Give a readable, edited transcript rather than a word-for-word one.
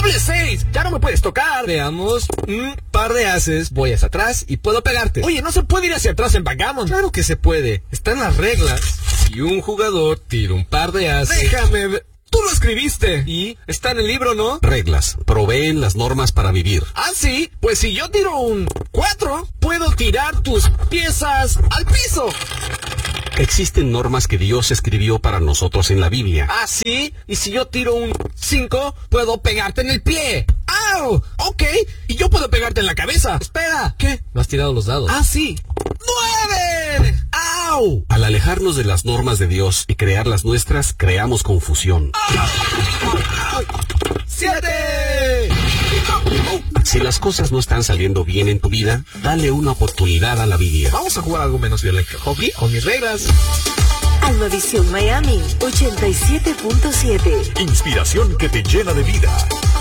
¡Doble 6! ¡Ya no me puedes tocar! Veamos. Par de ases. Voy hacia atrás y puedo pegarte. Oye, no se puede ir hacia atrás en backgammon. Claro que se puede. Están las reglas. Si un jugador tira un par de ases... Déjame ver. ¡Tú lo escribiste! Y está en el libro, ¿no? Reglas. Proveen las normas para vivir. Ah, sí. Pues si yo tiro un 4, puedo tirar tus piezas al piso. Existen normas que Dios escribió para nosotros en la Biblia. Ah, sí. Y si yo tiro un 5, puedo pegarte en el pie. ¡Au! Ok. Y yo puedo pegarte en la cabeza. Espera. ¿Qué? No has tirado los dados. Ah, sí. 9. ¡Au! Al alejarnos de las normas de Dios y crear las nuestras, creamos confusión. 7. Si las cosas no están saliendo bien en tu vida, dale una oportunidad a la Biblia. Vamos a jugar algo menos violento. Hockey con mis reglas. Almavisión Miami 87.7. Inspiración que te llena de vida.